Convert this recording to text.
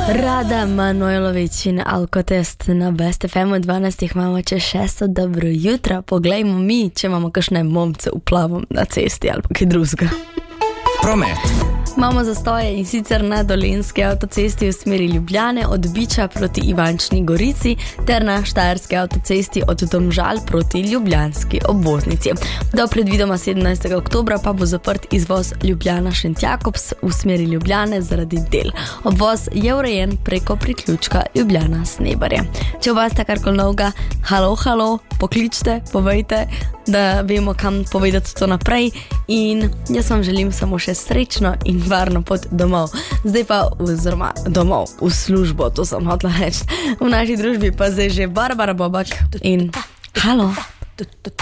Rada Manojlović in Alkotest na Best FM 12 imamo čez 6. Dobro jutro. Poglejmo mi, če imamo kakšne momce v plavom na cesti ali pa kaj drugega. Promet. Imamo zastoje in sicer na Dolenjski avtocesti v smeri Ljubljane od Biča proti Ivančni Gorici ter na Štajerski avtocesti od Domžal proti Ljubljanski obvoznici. Do predvidoma 17. oktobra pa bo zaprt izvoz Ljubljana-Šentjakobs v smeri Ljubljane zaradi del. Obvoz je urejen preko priključka Ljubljana-Snebarje. Če vas ta karkoli novega, halo, pokličte, povejte, da vemo, kam povedati to naprej, in jaz vam želim samo še srečno in varno pot domov. Zdaj pa domov, v službo, to sem hotela reči. V naši družbi pa zdaj že Barbara Bobak in halo.